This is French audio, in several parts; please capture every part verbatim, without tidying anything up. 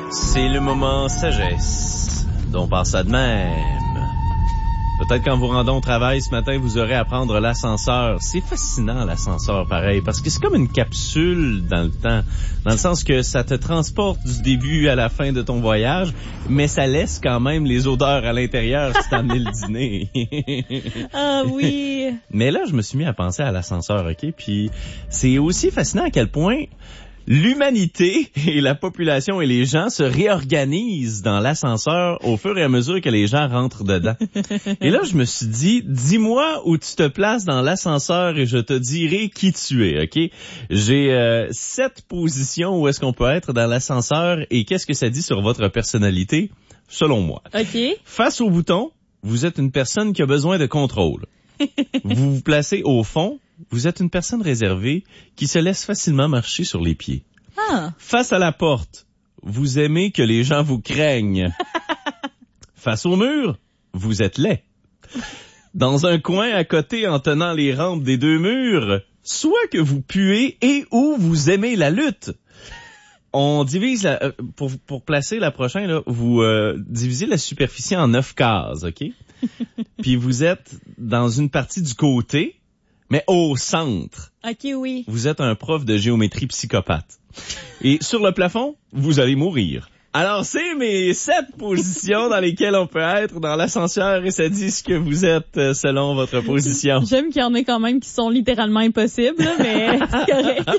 C'est le moment sagesse dont parle ça de même. Peut-être qu'en vous rendant au travail ce matin, vous aurez à prendre l'ascenseur. C'est fascinant, l'ascenseur, pareil, parce que c'est comme une capsule dans le temps, dans le sens que ça te transporte du début à la fin de ton voyage, mais ça laisse quand même les odeurs à l'intérieur si t'as amené le dîner. Ah oui! Mais là, je me suis mis à penser à l'ascenseur, OK? Puis c'est aussi fascinant à quel point l'humanité et la population et les gens se réorganisent dans l'ascenseur au fur et à mesure que les gens rentrent dedans. Et là, je me suis dit, dis-moi où tu te places dans l'ascenseur et je te dirai qui tu es, OK? J'ai euh, sept positions où est-ce qu'on peut être dans l'ascenseur et qu'est-ce que ça dit sur votre personnalité, selon moi. OK. Face au bouton, vous êtes une personne qui a besoin de contrôle. Vous vous placez au fond, vous êtes une personne réservée qui se laisse facilement marcher sur les pieds. Ah. Face à la porte, vous aimez que les gens vous craignent. Face au mur, vous êtes laid. Dans un coin à côté en tenant les rampes des deux murs, soit que vous puez et ou vous aimez la lutte. On divise la, euh, pour pour placer la prochaine là, vous euh, divisez la superficie en neuf cases, OK? Puis vous êtes dans une partie du côté, mais au centre. OK, oui. Vous êtes un prof de géométrie psychopathe. Et sur le plafond, vous allez mourir. Alors, c'est mes sept positions dans lesquelles on peut être dans l'ascenseur et ça dit ce que vous êtes euh, selon votre position. J'aime qu'il y en ait quand même qui sont littéralement impossibles, là, mais c'est correct.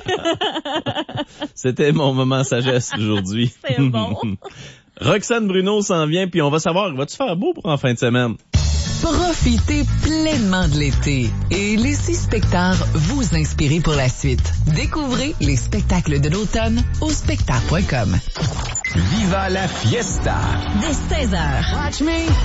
C'était mon moment sagesse aujourd'hui. C'est bon. Roxane Bruno s'en vient, puis on va savoir, vas-tu faire beau pour en fin de semaine? Profitez pleinement de l'été et laissez Spectar vous inspirer pour la suite. Découvrez les spectacles de l'automne au spectar point com. Viva la fiesta! Dès seize heures. Watch me!